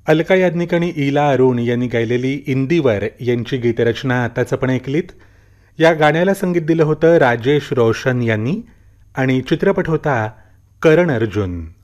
अलका याज्ञिक आणि इला अरुण यांनी गायलेली इंदिवर यांची गीतरचना आताच आपण ऐकलीत. या गाण्याला संगीत दिलं होतं राजेश रोशन यांनी आणि चित्रपट होता करण अर्जुन.